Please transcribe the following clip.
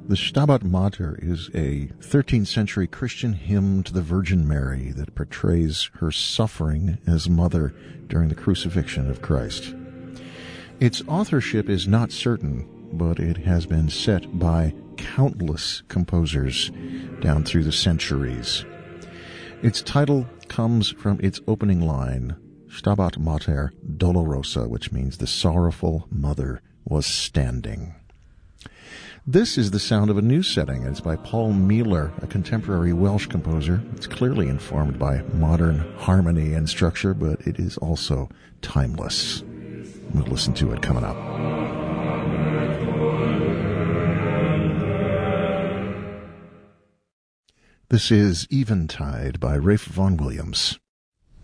The Stabat Mater is a 13th century Christian hymn to the Virgin Mary that portrays her suffering as mother during the crucifixion of Christ. Its authorship is not certain, but it has been set by countless composers down through the centuries. Its title comes from its opening line, Stabat Mater Dolorosa, which means the sorrowful mother was standing. This is the sound of a new setting. It's by Paul Mealer, a contemporary Welsh composer. It's clearly informed by modern harmony and structure, but it is also timeless. We'll listen to it coming up. This is Eventide by Ralph Vaughan Williams.